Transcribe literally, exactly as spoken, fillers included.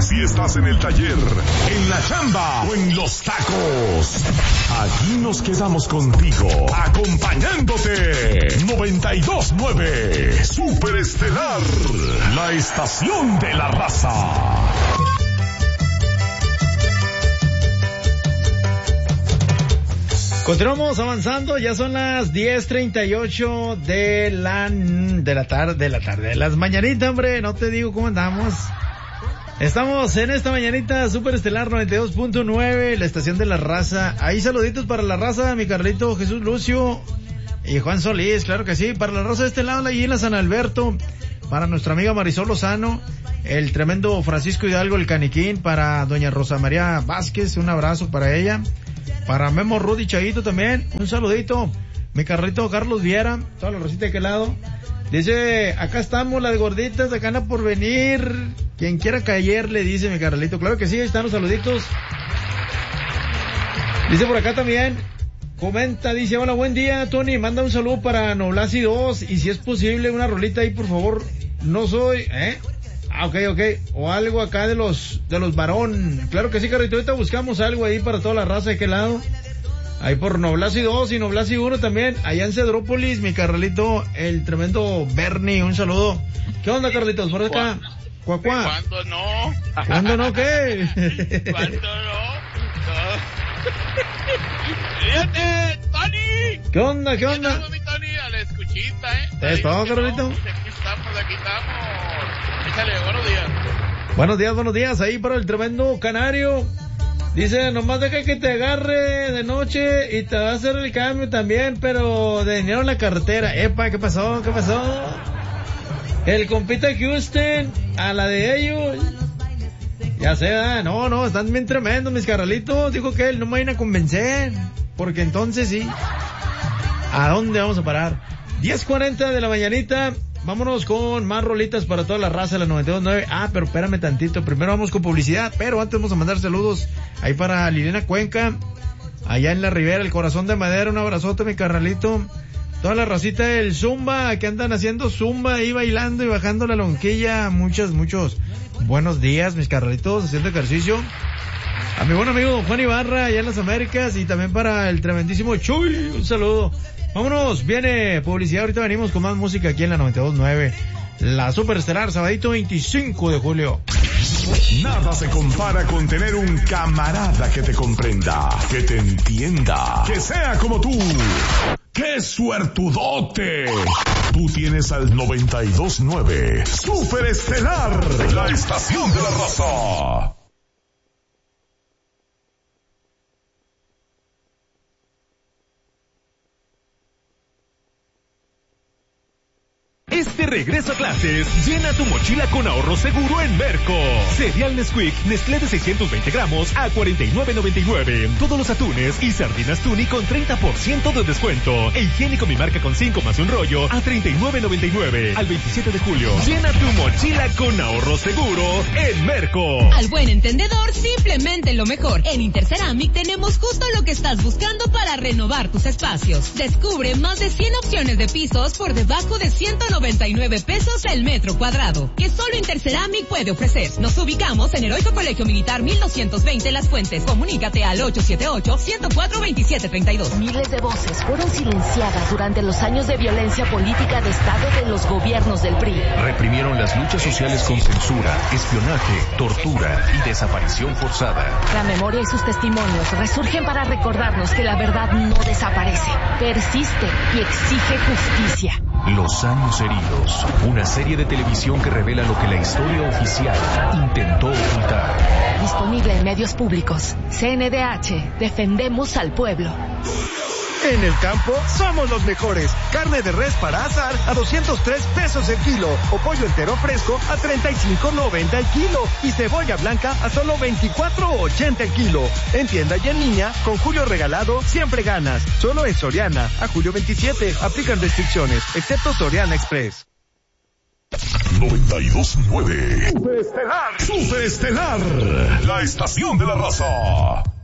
Si estás en el taller, en la chamba o en los tacos, aquí nos quedamos contigo, acompañándote. noventa y dos nueve Super Estelar, la estación de la raza. Continuamos avanzando, ya son las diez treinta y ocho de la de la tarde, de la tarde, de las mañanitas, hombre, no te digo cómo andamos. Estamos en esta mañanita Super Estelar noventa y dos punto nueve, la estación de la raza. Ahí saluditos para la raza, mi Carlito, Jesús Lucio y Juan Solís, claro que sí, para la raza de este lado, allí en la San Alberto, para nuestra amiga Marisol Lozano, el tremendo Francisco Hidalgo, el Caniquín, para doña Rosa María Vázquez, un abrazo para ella. Para Memo Rudy Chaguito también, un saludito. Mi Carlito Carlos Viera, toda la rosita de aquel lado. Dice, acá estamos las gorditas, acá anda por venir. Quien quiera caer, le dice mi Carlito. Claro que sí, ahí están los saluditos. Dice por acá también, comenta, dice, hola, buen día, Tony, manda un saludo para Noblasi dos, y si es posible, una rolita ahí, por favor. No soy, ¿eh? Ah, ok, ok, o algo acá de los, de los varón. Claro que sí, Carlito, ahorita buscamos algo ahí para toda la raza de aquel lado. Ahí por Noblasi dos y Noblasi uno también, allá en Cedrópolis, mi Carlito, el tremendo Bernie, un saludo. ¿Qué onda, Carlitos, por acá? ¿Cuá, cuá? ¿Cuándo no? ¿Cuándo no qué? ¿Cuándo no? No. Fíjate, Tony. ¿Qué onda, qué onda? Estamos, mi Tony, a la escuchita, ¿eh? ¿Es todo, Carlito? No, aquí estamos, aquí estamos. Échale, buenos días. Buenos días, buenos días, ahí para el tremendo Canario. Dice, nomás deja que te agarre de noche y te va a hacer el cambio también, pero de dinero en la cartera. Epa, ¿qué pasó? ¿Qué pasó? El compita Houston, a la de ellos. Ya sé, ¿verdad? No, no, están bien tremendos mis carnalitos. Dijo que él no me vayan a convencer, porque entonces sí. ¿A dónde vamos a parar? diez cuarenta de la mañanita. Vámonos con más rolitas para toda la raza de la noventa y dos punto nueve. Ah, pero espérame tantito. Primero vamos con publicidad, pero antes vamos a mandar saludos ahí para Liliana Cuenca, allá en la Ribera, el Corazón de Madera. Un abrazote, mi carnalito. Toda la racita del Zumba, que andan haciendo Zumba ahí bailando y bajando la lonquilla. Muchos, muchos buenos días, mis carnalitos, haciendo ejercicio. A mi buen amigo Juan Ibarra, allá en las Américas, y también para el tremendísimo Chuy, un saludo. Vámonos, viene publicidad, ahorita venimos con más música aquí en la noventa y dos punto nueve. La Super Estelar, sabadito veinticinco de julio. Nada se compara con tener un camarada que te comprenda, que te entienda, que sea como tú. ¡Qué suertudote! Tú tienes al noventa y dos punto nueve Super Estelar, la estación de la raza. Este regreso a clases, llena tu mochila con ahorro seguro en Merco. Cereal Nesquik, Nestlé de seiscientos veinte gramos a cuarenta y nueve noventa y nueve. Todos los atunes y sardinas Tuni con treinta por ciento de descuento. E higiénico Mi Marca con cinco más un rollo a treinta y nueve noventa y nueve. Al veintisiete de julio, llena tu mochila con ahorro seguro en Merco. Al buen entendedor, simplemente lo mejor. En Interceramic tenemos justo lo que estás buscando para renovar tus espacios. Descubre más de cien opciones de pisos por debajo de ciento noventa y nueve pesos el metro cuadrado, que solo Interceramic puede ofrecer. Nos ubicamos en Heroico Colegio Militar mil doscientos veinte Las Fuentes. Comunícate al ocho siete ocho, uno cero cuatro, dos siete tres dos. Miles de voces fueron silenciadas durante los años de violencia política de Estado de los gobiernos del P R I. Reprimieron las luchas sociales con censura, espionaje, tortura y desaparición forzada. La memoria y sus testimonios resurgen para recordarnos que la verdad no desaparece, persiste y exige justicia. Los años heridos, una serie de televisión que revela lo que la historia oficial intentó ocultar. Disponible en medios públicos. C N D H, defendemos al pueblo. En el campo somos los mejores. Carne de res para asar a doscientos tres pesos el kilo. O pollo entero fresco a treinta y cinco noventa el kilo. Y cebolla blanca a solo veinticuatro ochenta el kilo. En tienda y en línea, con Julio Regalado, siempre ganas. Solo en Soriana. A julio veintisiete. Aplican restricciones, excepto Soriana Express. noventa y dos punto nueve Super Estelar. Super Estelar. La estación de la raza.